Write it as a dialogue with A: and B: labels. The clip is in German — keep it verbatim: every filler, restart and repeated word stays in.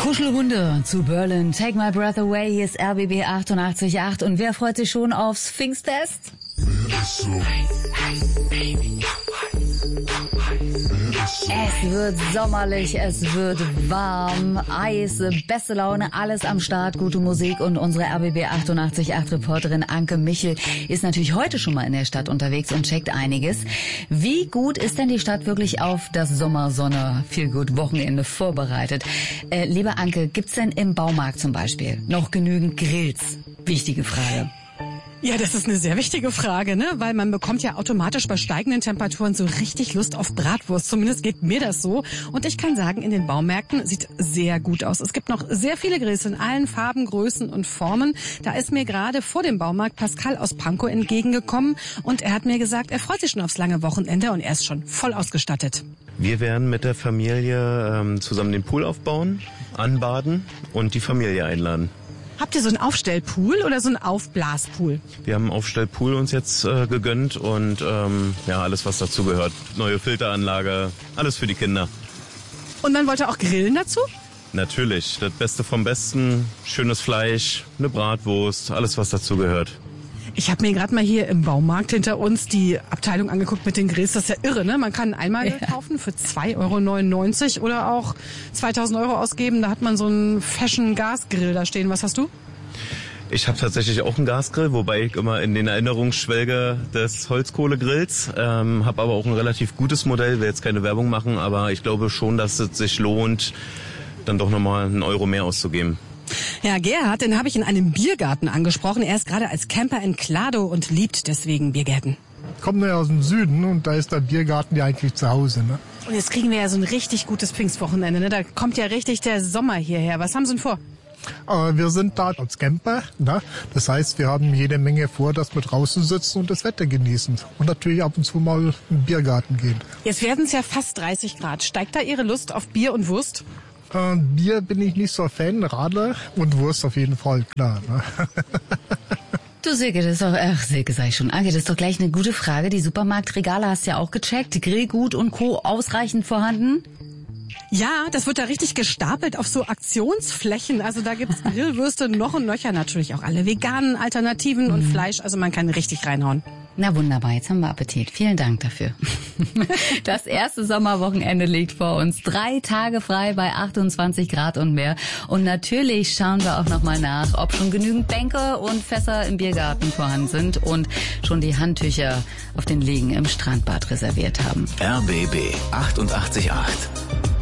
A: Kuschelhunde zu Berlin. Take my breath away. Hier ist R B B achtundachtzig Komma acht. Und wer freut sich schon aufs Pfingstfest? Es wird sommerlich, es wird warm, Eis, beste Laune, alles am Start, gute Musik. Und unsere R B B achtundachtzig Komma acht Reporterin Anke Michel ist natürlich heute schon mal in der Stadt unterwegs und checkt einiges. Wie gut ist denn die Stadt wirklich auf das Sommersonne-Feelgood-Wochenende vorbereitet? Äh, liebe Anke, gibt's denn im Baumarkt zum Beispiel noch genügend Grills? Wichtige Frage.
B: Ja, das ist eine sehr wichtige Frage, ne? Weil man bekommt ja automatisch bei steigenden Temperaturen so richtig Lust auf Bratwurst. Zumindest geht mir das so. Und ich kann sagen, in den Baumärkten sieht sehr gut aus. Es gibt noch sehr viele Grills in allen Farben, Größen und Formen. Da ist mir gerade vor dem Baumarkt Pascal aus Pankow entgegengekommen und er hat mir gesagt, er freut sich schon aufs lange Wochenende und er ist schon voll ausgestattet.
C: Wir werden mit der Familie ähm, zusammen den Pool aufbauen, anbaden und die Familie einladen.
B: Habt ihr so einen Aufstellpool oder so einen Aufblaspool?
C: Wir haben einen Aufstellpool uns jetzt äh, gegönnt und ähm, ja, alles, was dazu gehört. Neue Filteranlage, alles für die Kinder.
B: Und dann wollt ihr auch grillen dazu?
C: Natürlich, das Beste vom Besten, schönes Fleisch, eine Bratwurst, alles, was dazu gehört.
B: Ich habe mir gerade mal hier im Baumarkt hinter uns die Abteilung angeguckt mit den Grills. Das ist ja irre, ne? Man kann einen Einmalgrill ja. kaufen für zwei Euro neunundneunzig oder auch zweitausend Euro ausgeben. Da hat man so einen Fashion-Gasgrill da stehen. Was hast du?
C: Ich habe tatsächlich auch einen Gasgrill, wobei ich immer in den Erinnerungen schwelge des Holzkohlegrills. Ähm, habe aber auch ein relativ gutes Modell, will jetzt keine Werbung machen, aber ich glaube schon, dass es sich lohnt, dann doch nochmal einen Euro mehr auszugeben.
B: Ja, Gerhard, den habe ich in einem Biergarten angesprochen. Er ist gerade als Camper in Kladow und liebt deswegen Biergärten.
D: Ich komme ja aus dem Süden und da ist der Biergarten ja eigentlich zu Hause. Ne?
B: Und jetzt kriegen wir ja so ein richtig gutes Pfingstwochenende. Ne? Da kommt ja richtig der Sommer hierher. Was haben Sie denn vor?
D: Äh, wir sind da als Camper. Ne? Das heißt, wir haben jede Menge vor, dass wir draußen sitzen und das Wetter genießen. Und natürlich ab und zu mal in den Biergarten gehen.
B: Jetzt werden es ja fast dreißig Grad. Steigt da Ihre Lust auf Bier und Wurst?
D: Äh, Bier bin ich nicht so Fan, Radler und Wurst auf jeden Fall, klar. Ne?
A: Du Silke, das ist doch, ach Silke sag ich schon, Anke, das ist doch gleich eine gute Frage. Die Supermarktregale hast du ja auch gecheckt. Grillgut und Co. ausreichend vorhanden?
B: Ja, das wird da richtig gestapelt auf so Aktionsflächen. Also da gibt's Grillwürste noch und nöcher, natürlich auch alle veganen Alternativen und Fleisch. Also man kann richtig reinhauen.
A: Na wunderbar, jetzt haben wir Appetit. Vielen Dank dafür. Das erste Sommerwochenende liegt vor uns. Drei Tage frei bei achtundzwanzig Grad und mehr. Und natürlich schauen wir auch nochmal nach, ob schon genügend Bänke und Fässer im Biergarten vorhanden sind und schon die Handtücher auf den Liegen im Strandbad reserviert haben.
E: R B B achtundachtzig Komma acht